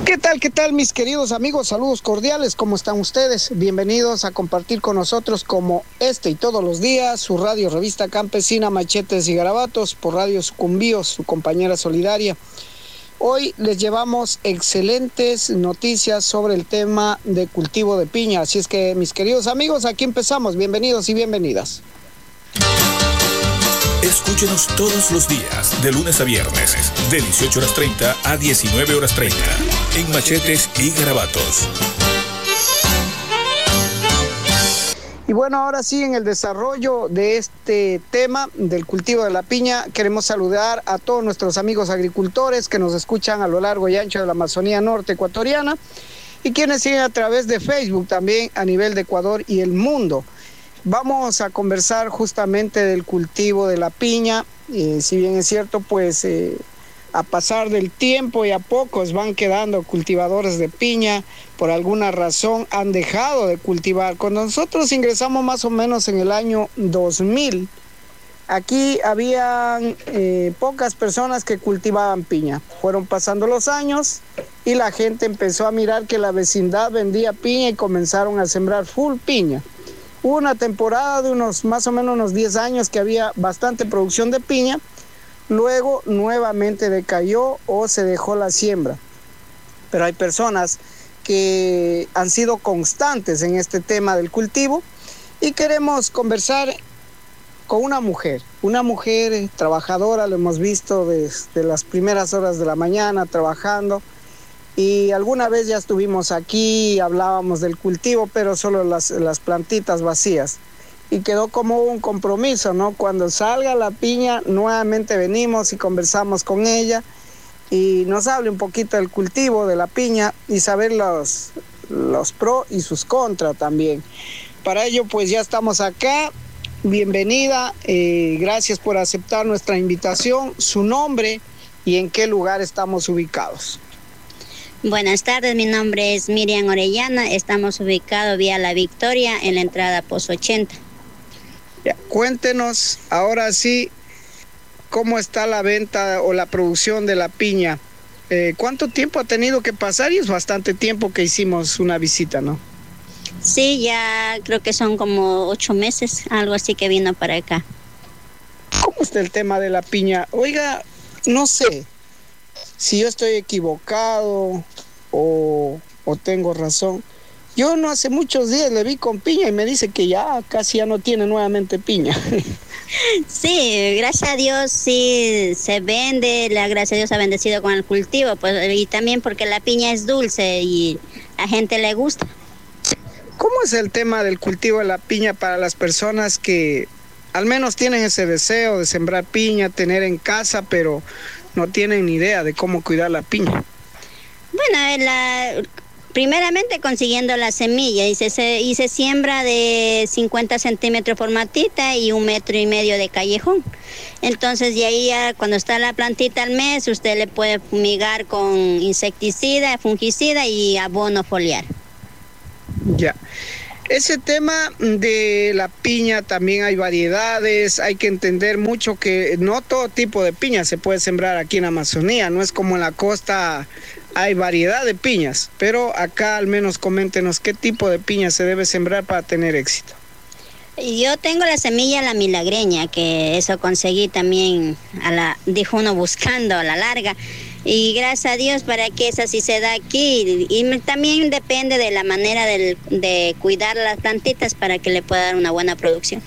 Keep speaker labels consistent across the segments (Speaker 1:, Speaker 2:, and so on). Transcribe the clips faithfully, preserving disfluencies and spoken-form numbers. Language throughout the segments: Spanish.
Speaker 1: ¿Qué tal, qué tal, mis queridos amigos? Saludos cordiales, ¿cómo están ustedes? Bienvenidos a compartir con nosotros, como este y todos los días, su radio revista campesina Machetes y Garabatos, por Radio Sucumbíos, su compañera solidaria. Hoy les llevamos excelentes noticias sobre el tema de cultivo de piña, así es que, mis queridos amigos, aquí empezamos. Bienvenidos y bienvenidas.
Speaker 2: Escúchenos todos los días, de lunes a viernes, de dieciocho horas treinta a diecinueve horas treinta, en Machetes y Garabatos.
Speaker 1: Y bueno, ahora sí, en el desarrollo de este tema del cultivo de la piña, queremos saludar a todos nuestros amigos agricultores que nos escuchan a lo largo y ancho de la Amazonía norte ecuatoriana y quienes siguen a través de Facebook también a nivel de Ecuador y el mundo. Vamos a conversar justamente del cultivo de la piña. Eh, si bien es cierto, pues eh, a pasar del tiempo y a pocos van quedando cultivadores de piña, por alguna razón han dejado de cultivar. Cuando nosotros ingresamos más o menos en el año dos mil, aquí habían eh, pocas personas que cultivaban piña. Fueron pasando los años y la gente empezó a mirar que la vecindad vendía piña y comenzaron a sembrar full piña. Hubo una temporada de unos más o menos unos diez años que había bastante producción de piña, luego nuevamente decayó o se dejó la siembra. Pero hay personas que han sido constantes en este tema del cultivo y queremos conversar con una mujer, una mujer trabajadora, lo hemos visto desde las primeras horas de la mañana trabajando. Y alguna vez ya estuvimos aquí, hablábamos del cultivo, pero solo las, las plantitas vacías. Y quedó como un compromiso, ¿no? Cuando salga la piña, nuevamente venimos y conversamos con ella y nos hable un poquito del cultivo de la piña y saber los, los pros y sus contras también. Para ello, pues ya estamos acá. Bienvenida, eh, gracias por aceptar nuestra invitación. Su nombre y en qué lugar estamos ubicados.
Speaker 3: Buenas tardes, mi nombre es Miriam Orellana, estamos ubicados vía La Victoria en la entrada Pozo ochenta.
Speaker 1: Ya, cuéntenos ahora sí cómo está la venta o la producción de la piña. Eh, ¿Cuánto tiempo ha tenido que pasar? Y es bastante tiempo que hicimos una visita, ¿no?
Speaker 3: Sí, ya creo que son como ocho meses, algo así que vino para acá.
Speaker 1: ¿Cómo está el tema de la piña? Oiga, no sé si yo estoy equivocado o, o tengo razón. Yo no hace muchos días le vi con piña y me dice que ya casi ya no tiene nuevamente piña.
Speaker 3: Sí, gracias a Dios sí se vende, la gracias a Dios ha bendecido con el cultivo, pues, y también porque la piña es dulce y a la gente le gusta.
Speaker 1: ¿Cómo es el tema del cultivo de la piña para las personas que al menos tienen ese deseo de sembrar piña, tener en casa, pero no tienen ni idea de cómo cuidar la piña?
Speaker 3: Bueno, la, primeramente consiguiendo la semilla y se, se, y se siembra de cincuenta centímetros por matita y un metro y medio de callejón. Entonces de ahí ya cuando está la plantita al mes, usted le puede fumigar con insecticida, fungicida y abono foliar.
Speaker 1: Ya. Ese tema de la piña también hay variedades, hay que entender mucho que no todo tipo de piña se puede sembrar aquí en Amazonía, no es como en la costa hay variedad de piñas, pero acá al menos coméntenos qué tipo de piña se debe sembrar para tener éxito.
Speaker 3: Yo tengo la semilla la milagreña, que eso conseguí también, a la, dijo uno buscando a la larga. Y gracias a Dios para que esa sí se da aquí. Y, y también depende de la manera de, de cuidar las plantitas para que le pueda dar una buena producción.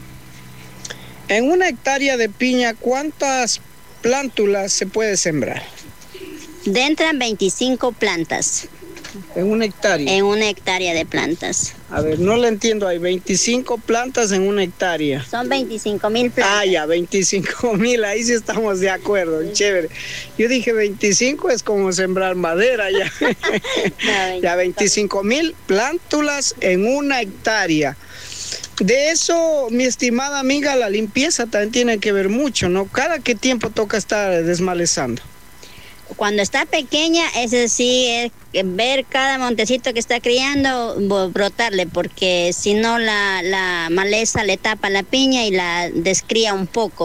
Speaker 1: En una hectárea de piña, ¿cuántas plántulas se puede sembrar?
Speaker 3: Entran veinticinco plantas.
Speaker 1: ¿En una hectárea?
Speaker 3: En una hectárea de plantas.
Speaker 1: A ver, no le entiendo, hay veinticinco plantas en una hectárea.
Speaker 3: Son veinticinco mil plantas.
Speaker 1: Ah, ya, veinticinco mil, ahí sí estamos de acuerdo, sí. Chévere. Yo dije veinticinco es como sembrar madera ya. No, ya, veinticinco mil plántulas en una hectárea. De eso, mi estimada amiga, la limpieza también tiene que ver mucho, ¿no? ¿Cada qué tiempo toca estar desmalezando?
Speaker 3: Cuando está pequeña, ese sí es ver cada montecito que está criando, brotarle, porque si no la, la maleza le tapa la piña y la descría un poco.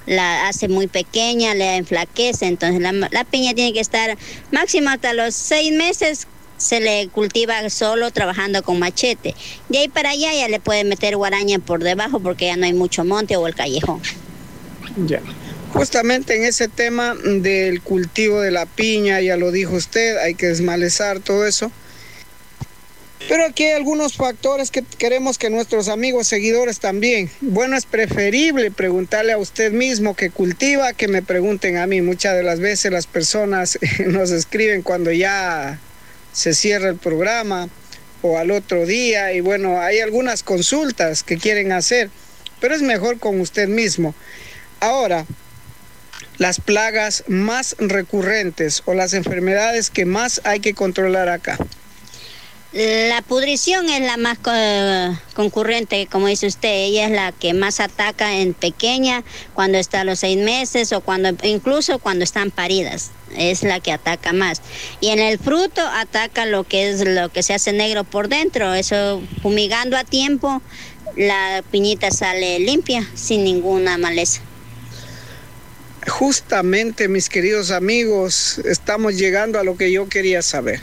Speaker 3: la hace muy pequeña, la enflaquece. Entonces la, la piña tiene que estar máximo hasta los seis meses, se le cultiva solo trabajando con machete. De ahí para allá ya le puede meter guaraña por debajo porque ya no hay mucho monte o el callejón.
Speaker 1: Ya. Justamente en ese tema del cultivo de la piña, ya lo dijo usted, hay que desmalezar todo eso. Pero aquí hay algunos factores que queremos que nuestros amigos seguidores también. Bueno, es preferible preguntarle a usted mismo que cultiva que me pregunten a mí. Muchas de las veces las personas nos escriben cuando ya se cierra el programa o al otro día, y bueno, hay algunas consultas que quieren hacer, pero es mejor con usted mismo. Ahora, las plagas más recurrentes o las enfermedades que más hay que controlar acá.
Speaker 3: La pudrición es la más co- concurrente, como dice usted. Ella es la que más ataca en pequeña, cuando está a los seis meses o cuando incluso cuando están paridas. Es la que ataca más. Y en el fruto ataca lo que es lo que se hace negro por dentro. Eso, fumigando a tiempo, la piñita sale limpia, sin ninguna maleza.
Speaker 1: Justamente, mis queridos amigos, estamos llegando a lo que yo quería saber.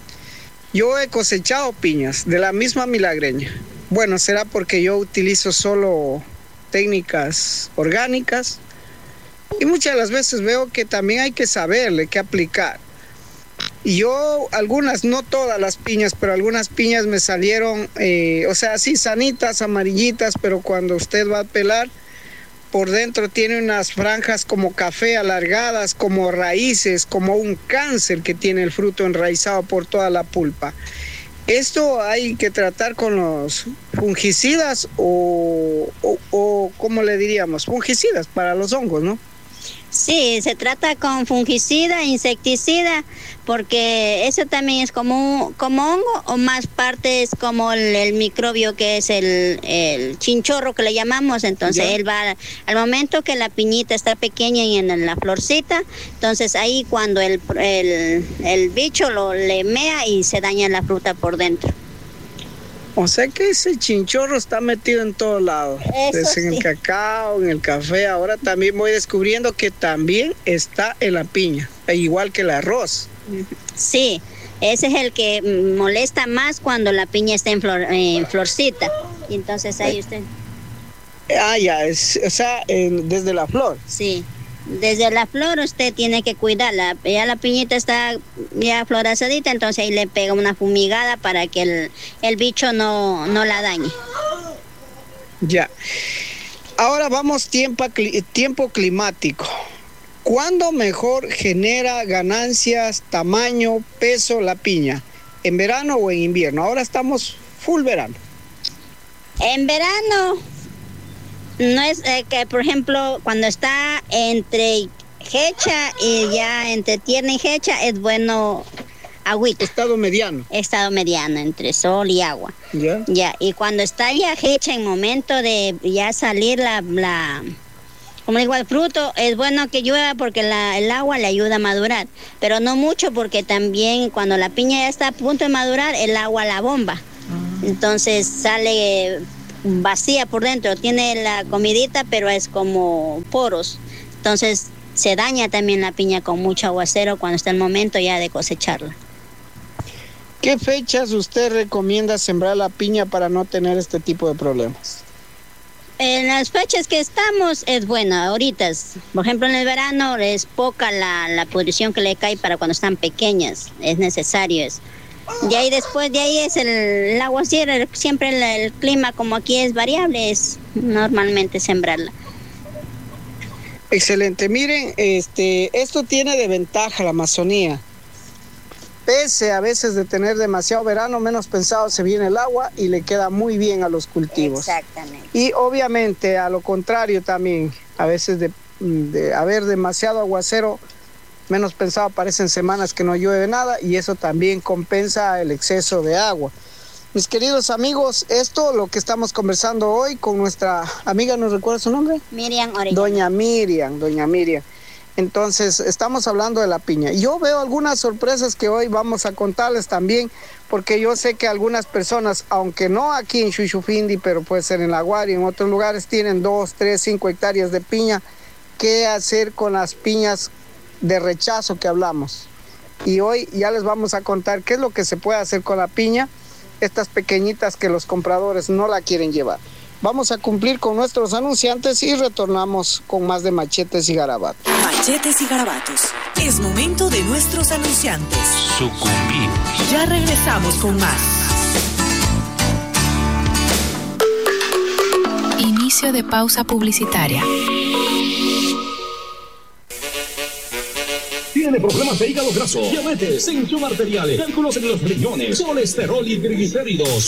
Speaker 1: Yo he cosechado piñas de la misma milagreña. Bueno, será porque yo utilizo solo técnicas orgánicas y muchas de las veces veo que también hay que saberle qué aplicar. Y yo, algunas, no todas las piñas, pero algunas piñas me salieron, eh, o sea, sí, sanitas, amarillitas, pero cuando usted va a pelar, por dentro tiene unas franjas como café alargadas, como raíces, como un cáncer que tiene el fruto enraizado por toda la pulpa. Esto hay que tratar con los fungicidas o, o, o ¿cómo le diríamos? Fungicidas para los hongos, ¿no?
Speaker 3: Sí, se trata con fungicida, insecticida, porque eso también es como, como hongo, o más parte es como el, el microbio que es el, el chinchorro que le llamamos. Entonces ¿ya? Él va, al momento que la piñita está pequeña y en la florcita, entonces ahí cuando el, el, el bicho lo le mea y se daña la fruta por dentro.
Speaker 1: O sea que ese chinchorro está metido en todos lados. Es en sí. El cacao, en el café. Ahora también voy descubriendo que también está en la piña, igual que el arroz.
Speaker 3: Sí, ese es el que molesta más cuando la piña está en, flor, en florcita. Y entonces ahí usted...
Speaker 1: Ah, ya, es, o sea, en, desde la flor.
Speaker 3: Sí. Desde la flor usted tiene que cuidarla. Ya la piñita está ya florazadita, entonces ahí le pega una fumigada para que el, el bicho no, no la dañe.
Speaker 1: Ya. Ahora vamos tiempo, tiempo climático. ¿Cuándo mejor genera ganancias, tamaño, peso la piña? ¿En verano o en invierno? Ahora estamos full verano.
Speaker 3: En verano... No es eh, que, por ejemplo, cuando está entre hecha y ya entre tierna y hecha, es bueno agüita.
Speaker 1: Estado mediano.
Speaker 3: Estado mediano, entre sol y agua.
Speaker 1: Ya.
Speaker 3: Ya, y cuando está ya hecha, en momento de ya salir la, la como digo, el fruto, es bueno que llueva porque la, el agua le ayuda a madurar. Pero no mucho porque también cuando la piña ya está a punto de madurar, el agua la bomba. Uh-huh. Entonces sale... vacía por dentro, tiene la comidita pero es como poros, entonces se daña también la piña con mucho aguacero cuando está el momento ya de cosecharla.
Speaker 1: ¿Qué fechas usted recomienda sembrar la piña para no tener este tipo de problemas?
Speaker 3: En las fechas que estamos es buena, ahorita, por ejemplo en el verano es poca la, la pudrición que le cae para cuando están pequeñas, es necesario eso. Y ahí después de ahí es el, el aguacero, siempre el, el clima como aquí es variable, es normalmente sembrarla.
Speaker 1: Excelente, miren, este, esto tiene de ventaja la Amazonía. Pese a veces de tener demasiado verano, menos pensado se viene el agua y le queda muy bien a los cultivos.
Speaker 3: Exactamente.
Speaker 1: Y obviamente a lo contrario también, a veces de, de haber demasiado aguacero, menos pensado, aparecen semanas que no llueve nada y eso también compensa el exceso de agua. Mis queridos amigos, esto lo que estamos conversando hoy con nuestra amiga, ¿nos recuerda su nombre?
Speaker 3: Miriam Orellana.
Speaker 1: Doña Miriam, doña Miriam. Entonces, estamos hablando de la piña. Yo veo algunas sorpresas que hoy vamos a contarles también, porque yo sé que algunas personas, aunque no aquí en Shushufindi, pero puede ser en La Guaria y en otros lugares, tienen dos, tres, cinco hectáreas de piña. qué hacer con las piñas de rechazo que hablamos. Y hoy ya les vamos a contar qué es lo que se puede hacer con la piña, estas pequeñitas que los compradores no la quieren llevar. Vamos a cumplir con nuestros anunciantes y retornamos con más de Machetes y Garabatos.
Speaker 4: Machetes y Garabatos. Es momento de nuestros anunciantes.
Speaker 2: Sucumbir.
Speaker 4: Ya regresamos con más.
Speaker 5: Inicio de pausa publicitaria.
Speaker 6: Tiene problemas de hígado graso, diabetes, tensión arterial, cálculos en los riñones, colesterol y triglicéridos.